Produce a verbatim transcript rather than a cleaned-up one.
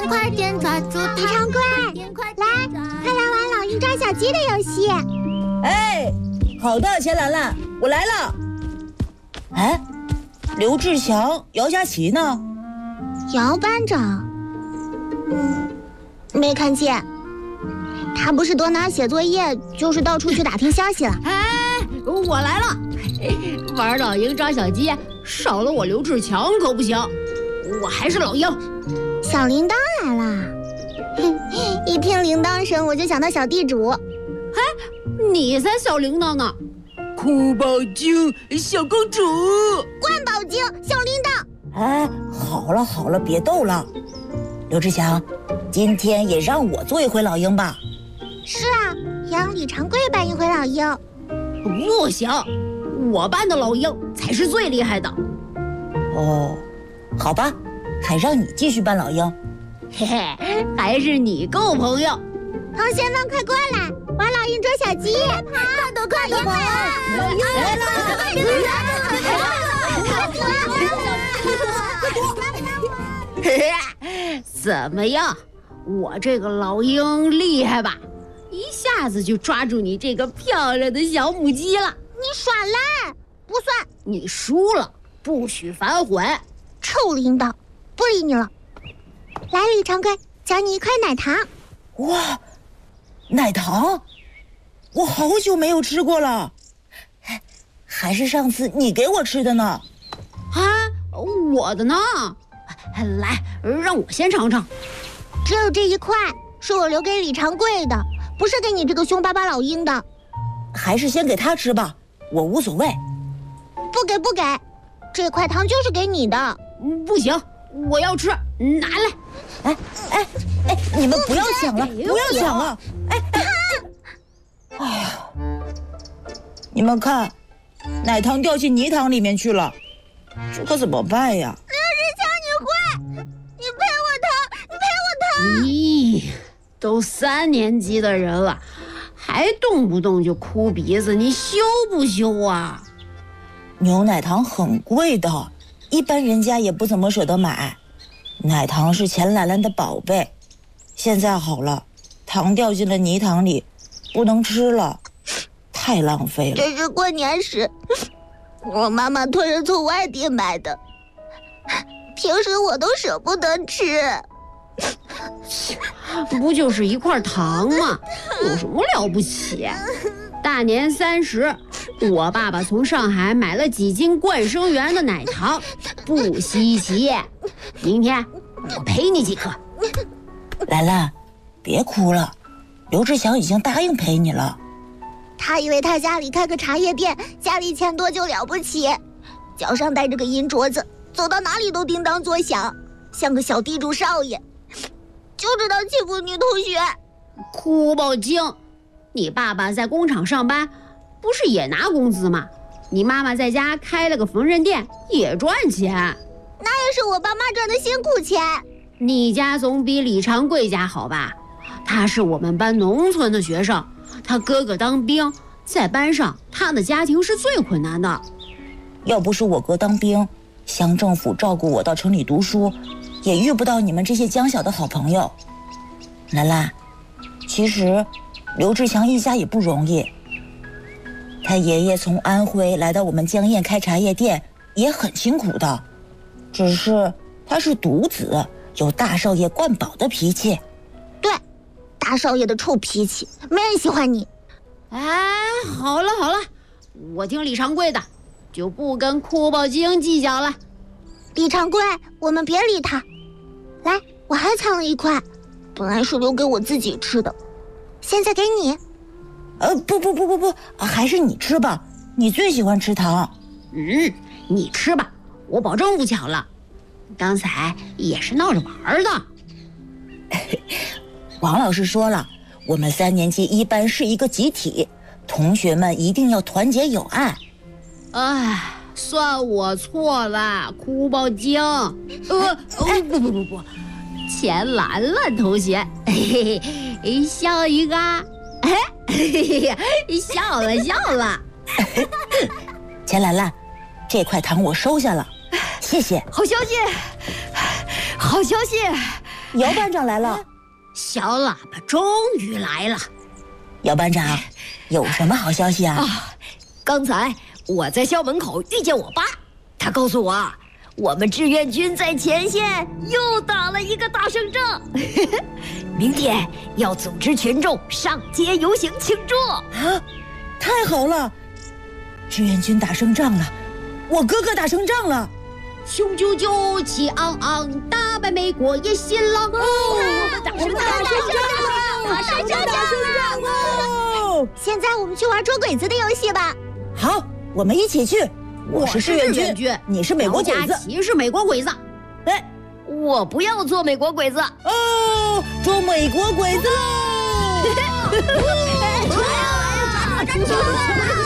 快点抓住李长贵，来，快来玩老鹰抓小鸡的游戏。 哎，好的，钱兰兰，我来了。哎，刘志强、姚佳琪呢？ 姚班长，嗯，没看见。他不是多拿写作业，就是到处去打听消息了。 哎，我来了！玩老鹰抓小鸡，少了我刘志强可不行。我还是老鹰。 小铃铛来了，一听铃铛声我就想到小地主。 哎，你才小铃铛呢！ 酷宝精，小公主， 冠宝精，小铃铛。 哎，好了好了，别逗了。刘志强，今天也让我做一回老鹰吧。 是啊，让李长贵扮一回老鹰。 不行，我扮的老鹰才是最厉害的。 哦，好吧，还让你继续扮老鹰。 嘿嘿，还是你够朋友。 同学们快过来，玩老鹰捉小鸡！快躲快躲！ 老鹰来了！ 嘿嘿，怎么样？我这个老鹰厉害吧？一下子就抓住你这个漂亮的小母鸡了。 你耍赖，不算。 你输了，不许反悔。 臭铃铛，不理你了。来，李长贵，教你一块奶糖。 哇，奶糖，我好久没有吃过了，还是上次你给我吃的呢。 啊，我的呢？来，让我先尝尝。 只有这一块，是我留给李长贵的，不是给你这个凶巴巴老鹰的。 还是先给他吃吧，我无所谓。 不给不给，这块糖就是给你的。 不行，我要吃，拿来。 哎哎哎，你们不要抢了，不要抢了！哎哎，哎呀，你们看，奶糖掉进泥塘里面去了，这可怎么办呀？ 刘志强，你坏！你赔我糖，你赔我糖！ 咦，都三年级的人了，还动不动就哭鼻子，你羞不羞啊？ 牛奶糖很贵的，一般人家也不怎么舍得买。奶糖是钱兰兰的宝贝，现在好了，糖掉进了泥塘里，不能吃了，太浪费了。 这是过年时我妈妈托人从外地买的，平时我都舍不得吃。 不就是一块糖吗？有什么了不起？大年三十，我爸爸从上海买了几斤冠生园的奶糖，不稀奇。明天我赔你几颗。 兰兰，别哭了，刘志祥已经答应陪你了。 他以为他家里开个茶叶店，家里钱多就了不起，脚上带着个银镯子，走到哪里都叮当作响，像个小地主少爷，就知道欺负女同学。 哭报精，你爸爸在工厂上班，不是也拿工资吗？你妈妈在家开了个缝纫店，也赚钱。 那也是我爸妈赚的辛苦钱。 你家总比李长贵家好吧？他是我们班农村的学生，他哥哥当兵，在班上他的家庭是最困难的。 要不是我哥当兵，乡政府照顾我到城里读书，也遇不到你们这些江小的好朋友。兰兰，其实刘志强一家也不容易，他爷爷从安徽来到我们江堰开茶叶店也很辛苦的，只是他是独子，有大少爷冠宝的脾气。 对，大少爷的臭脾气，没人喜欢你。 哎，好了好了，我听李长贵的，就不跟哭报精计较了。 李长贵，我们别理他。来，我还藏了一块，本来是留给我自己吃的，现在给你。 呃，不不不不不，还是你吃吧，你最喜欢吃糖。 嗯，你吃吧，我保证不抢了。刚才也是闹着玩的。 王老师说了，我们三年级一班是一个集体，同学们一定要团结友爱。 哎，算我错了，哭报精。呃，哦，不不不不，钱兰兰同学，嘿嘿，笑一个，哎，嘿嘿，笑了笑了。 钱兰兰，这块糖我收下了，谢谢。 好消息，好消息！ 姚班长来了。 小喇叭终于来了。 姚班长，有什么好消息啊？ 啊，刚才我在校门口遇见我爸，他告诉我，我们志愿军在前线又打了一个大胜仗，明天要组织群众上街游行庆祝。 啊，太好了！志愿军打胜仗了，我哥哥打胜仗了。 雄赳赳，气昂昂，打败美国也新郎。 哦，打胜仗！ 打胜仗！打胜仗！打胜仗！ 哦！ 现在我们去玩捉鬼子的游戏吧。 好，我们一起去。我是志愿军， 军你是美国鬼子。 姚佳琪是美国鬼子。 哎，我不要做美国鬼子。 哦，捉美国鬼子喽！ 来呀来呀，抓住抓住！